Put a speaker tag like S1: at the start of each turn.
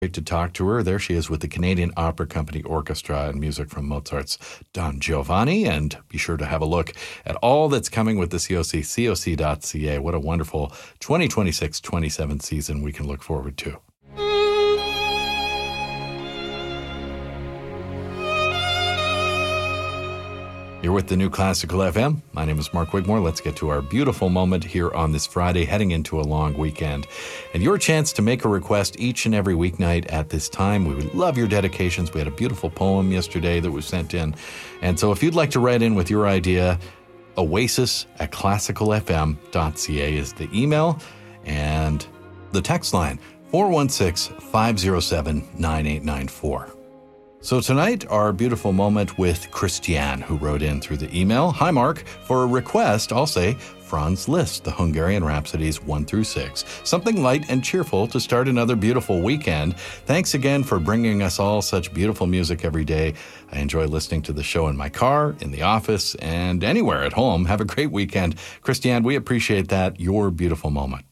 S1: Great to talk to her. There she is with the Canadian Opera Company Orchestra and music from Mozart's Don Giovanni. And be sure to have a look at all that's coming with the COC, coc.ca. What a wonderful 2026-27 season we can look forward to. You're with the New Classical FM. My name is Mark Wigmore. Let's get to our beautiful moment here on this Friday, heading into a long weekend. And your chance to make a request each and every weeknight at this time. We would love your dedications. We had a beautiful poem yesterday that was sent in. And so if you'd like to write in with your idea, oasis@classicalfm.ca is the email. And the text line, 416-507-9894. So tonight, our beautiful moment with Christiane, who wrote in through the email. Hi, Mark. For a request, I'll say Franz Liszt, the Hungarian Rhapsodies 1 through 6. Something light and cheerful to start another beautiful weekend. Thanks again for bringing us all such beautiful music every day. I enjoy listening to the show in my car, in the office, and anywhere at home. Have a great weekend. Christiane, we appreciate that. Your beautiful moment.